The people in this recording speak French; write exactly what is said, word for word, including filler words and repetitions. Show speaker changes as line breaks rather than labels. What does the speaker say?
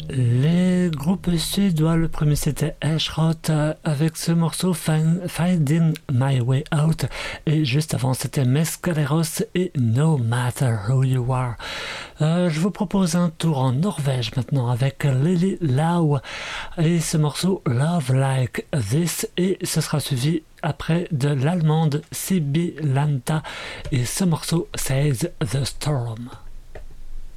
Les groupes suédois, le premier c'était Eschrot euh, avec ce morceau Find, Finding My Way Out, et juste avant c'était Mescaleros et No Matter Who You Are. Euh, je vous propose un tour en Norvège maintenant avec Lily Lau et ce morceau Love Like This, et ce sera suivi après de l'allemande Sibyllanta et ce morceau Says the Storm.